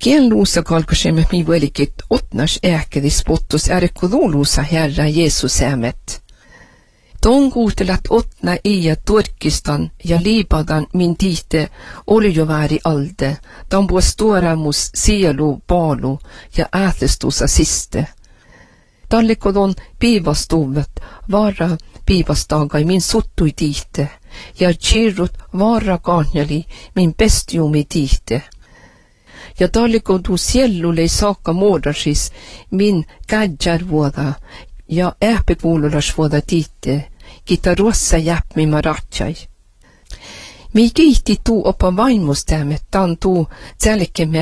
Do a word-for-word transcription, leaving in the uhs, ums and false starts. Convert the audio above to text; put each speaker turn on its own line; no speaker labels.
Kien luusa kalkosemme mi velikit otnas ääkedis pottus äärekululuusa Herra Jeesus äämet. Ton kuutelat otna ia Turkistan ja Libanon min tiite oli jo väri alde, dan bo storamus sielu balu ja äätestusa siste. Tallikodon piivastuvet vara piivastagai min suttui tiite, ja kirrut vara kanjali min bestiumi tiite. Ja tallikodu siellulei saakka muodasis min kädjärvuoda ja ähpekuululasvuoda tiite, kita ruossa jäpmi maratsai. Mi kiihti tuu opa vaimustämme, tan tuu tsälikemme